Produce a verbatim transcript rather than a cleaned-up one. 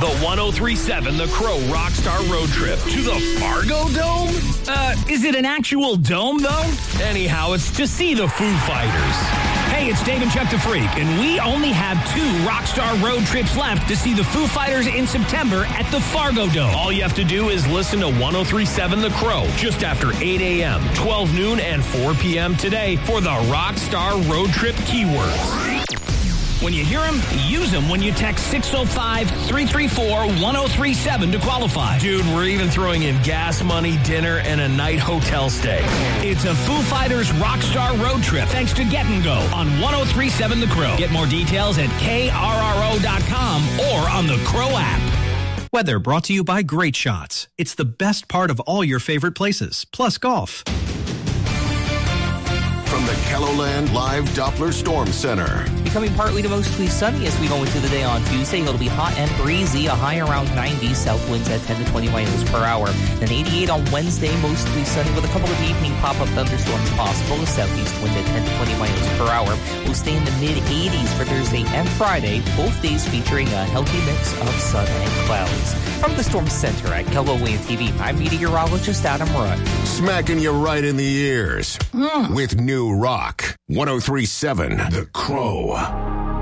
The one oh three point seven The Crow Rockstar Road Trip to the Fargo Dome? Uh, is it an actual dome, though? Anyhow, it's to see the Foo Fighters. Hey, it's Dave and Chuck the Freak, and we only have two Rockstar Road Trips left to see the Foo Fighters in September at the Fargo Dome. All you have to do is listen to one oh three point seven The Crow just after eight a.m., twelve noon, and four p.m. today for the Rockstar Road Trip keywords. When you hear them, use them when you text six oh five, three three four, one oh three seven to qualify. Dude, we're even throwing in gas money, dinner, and a night hotel stay. It's a Foo Fighters Rockstar Road Trip thanks to Get and Go on one oh three point seven The Crow. Get more details at K R R O dot com or on the Crow app. Weather brought to you by Great Shots. It's the best part of all your favorite places, plus golf. From the KELOLAND Live Doppler Storm Center. Becoming partly to mostly sunny as we go into the day on Tuesday. It'll be hot and breezy, a high around ninety, south winds at ten to twenty miles per hour. Then eighty-eight on Wednesday, mostly sunny with a couple of evening pop-up thunderstorms possible. A southeast wind at ten to twenty miles per hour. We'll stay in the mid-eighties for Thursday and Friday, both days featuring a healthy mix of sun and clouds. From the Storm Center at KELOLAND T V, I'm meteorologist Adam Rutt. Smacking you right in the ears Mm. with new rock. one oh three point seven The Crow.